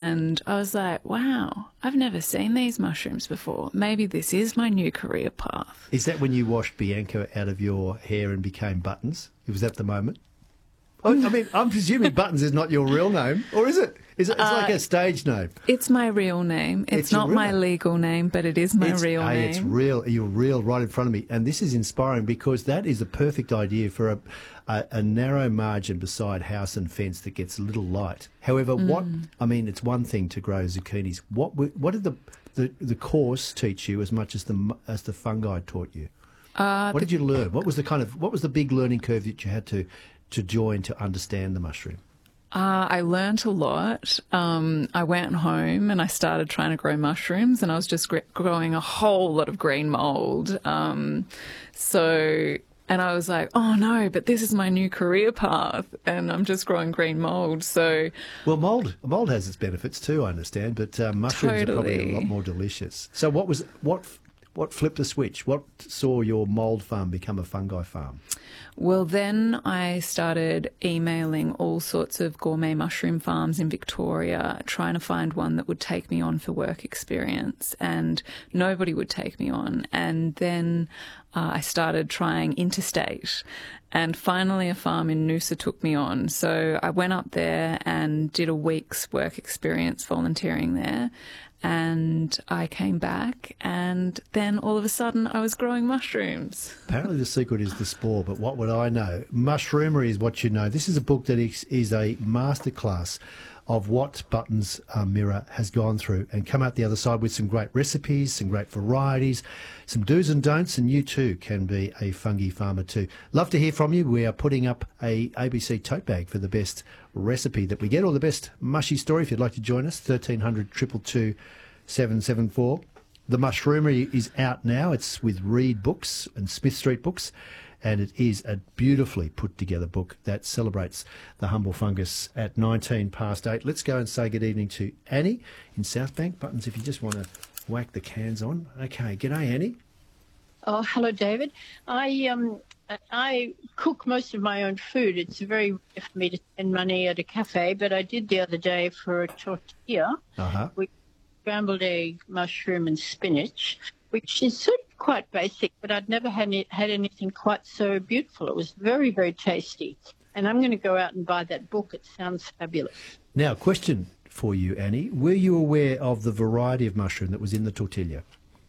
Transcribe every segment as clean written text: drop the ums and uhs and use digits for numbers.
And I was like, wow, I've never seen these mushrooms before. Maybe this is my new career path. Is that when you washed Bianca out of your hair and became Buttons? Was that the moment? I mean, I'm presuming Buttons is not your real name, or is it? It's like a stage name. It's my real name. It's not my legal name, but it is my real name. It's real. You're real right in front of me. And this is inspiring because that is a perfect idea for a narrow margin beside house and fence that gets a little light. However, it's one thing to grow zucchinis. What did the course teach you as much as the fungi taught you? What did you learn? What was the big learning curve that you had to join to understand the mushroom? I learnt a lot. I went home and I started trying to grow mushrooms, and I was just growing a whole lot of green mold. And I was like, oh no, but this is my new career path, and I'm just growing green mold. So, well, mold has its benefits too, I understand, but mushrooms are probably a lot more delicious. So, what flipped the switch? What saw your mold farm become a fungi farm? Well, then I started emailing all sorts of gourmet mushroom farms in Victoria, trying to find one that would take me on for work experience, and nobody would take me on. And then I started trying interstate, and finally a farm in Noosa took me on. So I went up there and did a week's work experience volunteering there. And I came back, and then all of a sudden I was growing mushrooms. Apparently the secret is the spore, but what would I know? Mushroomery is what you know. This is a book that is a masterclass of what Buttons Mirror has gone through and come out the other side with some great recipes, some great varieties, some do's and don'ts, and you too can be a fungi farmer too. Love to hear from you. We are putting up a ABC tote bag for the best recipe that we get, or the best mushy story. If you'd like to join us, 1300 222 774. The Mushroomery is out now. It's with Reed Books and Smith Street Books, and it is a beautifully put together book that celebrates the humble fungus at 8:19. Let's go and say good evening to Annie in Southbank. Buttons, if you just want to whack the cans on. Okay, g'day Annie. Oh, hello, David. I cook most of my own food. It's very rare for me to spend money at a cafe, but I did the other day for a tortilla with scrambled egg, mushroom and spinach, which is sort of quite basic, but I'd never had anything quite so beautiful. It was very, very tasty. And I'm going to go out and buy that book. It sounds fabulous. Now, question for you, Annie. Were you aware of the variety of mushroom that was in the tortilla?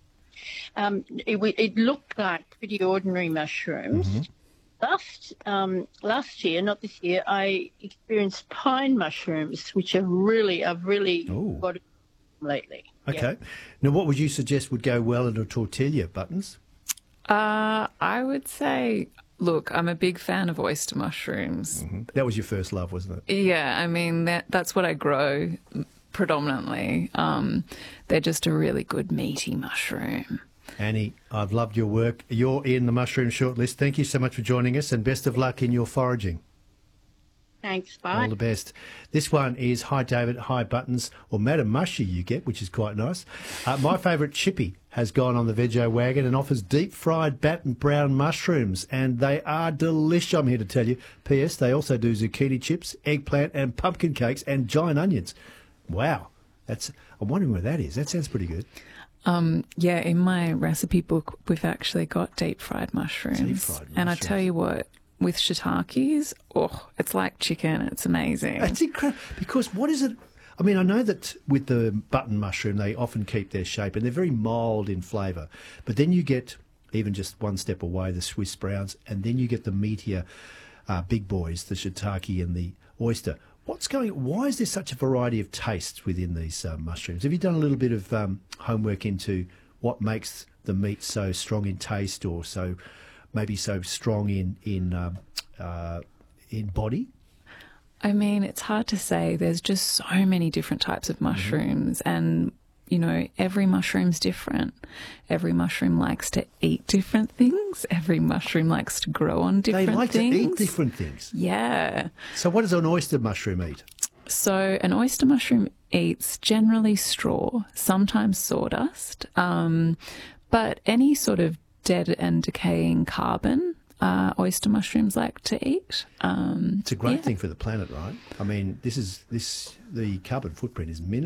It looked like pretty ordinary mushrooms. Mm-hmm. Last year, not this year, I experienced pine mushrooms, which I've really got lately. Okay. Yeah. Now, what would you suggest would go well in a tortilla, Buttons? I would say, look, I'm a big fan of oyster mushrooms. Mm-hmm. That was your first love, wasn't it? Yeah, I mean, that's what I grow predominantly. They're just a really good meaty mushroom. Annie, I've loved your work. You're in the mushroom shortlist. Thank you so much for joining us, and best of luck in your foraging. Thanks, bye. All the best. This one is Hi David, Hi Buttons, or Madam Mushy you get, which is quite nice. My favourite chippy has gone on the Veggie Wagon and offers deep-fried bat and brown mushrooms, and they are delish, I'm here to tell you. P.S. They also do zucchini chips, eggplant and pumpkin cakes and giant onions. Wow. I'm wondering where that is. That sounds pretty good. Yeah, in my recipe book, we've actually got deep-fried mushrooms. And I tell you what, with shiitakes, it's like chicken. It's amazing. It's incredible. Because what is it? I mean, I know that with the button mushroom, they often keep their shape and they're very mild in flavour. But then you get, even just one step away, the Swiss browns, and then you get the meatier big boys, the shiitake and the oyster. Why is there such a variety of tastes within these mushrooms? Have you done a little bit of homework into what makes the meat so strong in taste, or maybe so strong in body? I mean, it's hard to say. There's just so many different types of mushrooms, and every mushroom's different. Every mushroom likes to eat different things. Every mushroom likes to grow on different things. They like to eat different things? Yeah. So what does an oyster mushroom eat? So an oyster mushroom eats generally straw, sometimes sawdust, but any sort of dead and decaying carbon oyster mushrooms like to eat. It's a great thing for the planet, right? I mean, the carbon footprint is minimal.